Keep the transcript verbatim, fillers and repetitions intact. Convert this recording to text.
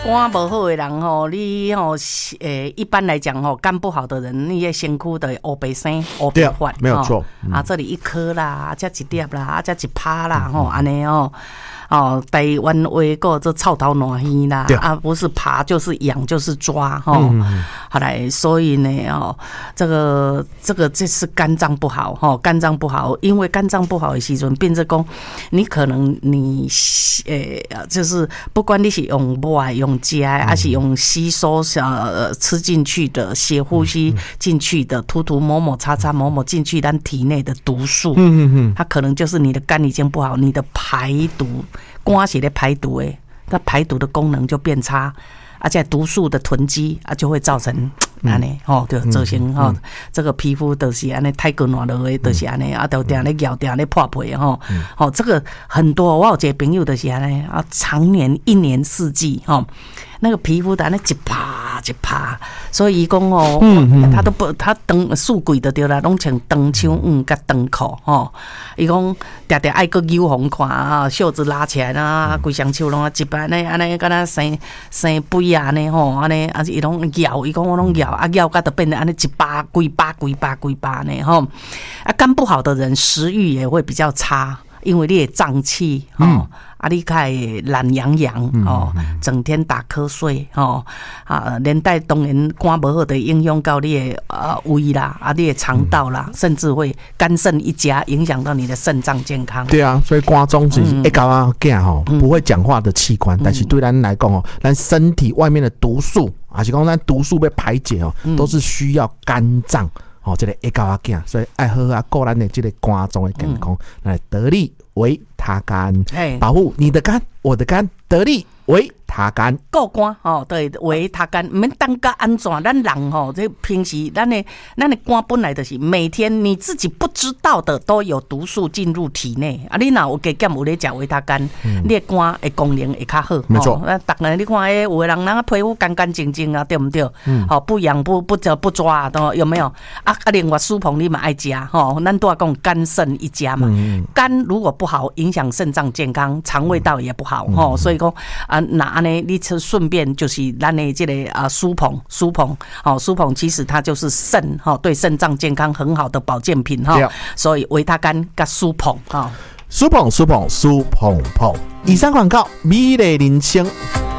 肝不好的人吼，你吼诶，一般来讲吼，肝不好的人，你的身躯的黑白生、黑白发， 没有错、 嗯、啊，这里一颗啦，啊，这一粒啦，啊，这一趴啦，吼、嗯，安尼哦。哦，台湾话个这臭头烂鱼啦，啊，不是爬就是痒就是抓哈。嗯、好来，所以呢，哦，这个这个这是肝脏不好哈，肝脏不好，因为肝脏不好的时阵，变成讲你可能你诶、呃，就是不管你是用外用加，还是用吸收呃吃进去的、血呼吸进去的、涂涂抹抹、擦擦抹抹进去，咱体内的毒素，嗯嗯嗯，它可能就是你的肝已经不好，你的排毒。肝是在排毒诶，它排毒的功能就变差，而且毒素的囤积啊，就会造成安尼吼，就造成吼这个皮肤都是安尼太温暖了诶，都是安尼啊，都定咧咬定咧破皮吼，吼这个很多，我有一个朋友就是安尼啊，常年一年四季吼。那个皮肤的那一趴一趴，所以讲哦，嗯嗯他都不，他长素贵的对啦，拢穿长袖嗯甲长裤吼。伊讲常常爱个扭红看啊，袖子拉起来啦，规双手拢啊一般呢，安尼敢若生生肥啊呢吼，安尼啊伊拢咬，伊讲我拢咬啊咬，甲都变得安尼一巴规巴规巴规巴呢吼。啊，肝不好的人食欲也会比较差。因为你的胀气哦、嗯，啊，你开懒洋洋哦，整天打瞌睡哦，啊，连带当然肝不好的影响到你的呃胃啦，啊，你的肠道啦，嗯、甚至会肝肾一家，影响到你的肾脏健康。 对啊，所以肝脏是一搞啊囝吼，不会讲话的器官，嗯、但是对咱来讲哦，咱身体外面的毒素，还是讲咱毒素被排解哦，嗯、都是需要肝脏。哦，这个会教啊囝，所以爱好啊顾咱的这个肝脏的健康，来、嗯、得利为他肝，保护你的肝，我的肝，得利为他肝， 顾肝吼，对，为他肝，唔免当个安怎？咱人吼，这平时咱的咱的肝本来就是每天你自己不知道的都有毒素进入体内啊！你若有加减有咧食维他肝，嗯、你的肝的功能会较好。 没错， 那当然你看，诶，有的人那个皮肤干干净净啊，对不对？嗯，好不痒不不不抓都有没有？啊啊，另外苏鹏你嘛爱食吼，咱都要讲肝肾一家嘛。嗯、肝如果不好，影响肾脏健康，肠胃道也不好吼、嗯。所以讲啊，那呢，你顺便就是咱的这个啊苏鹏苏鹏，好苏鹏其实它就是肾哈，对肾脏健康很好的保健品哈。所以维他肝跟苏鹏哈， 苏鹏苏鹏苏鹏鹏。以上广告，美丽人生。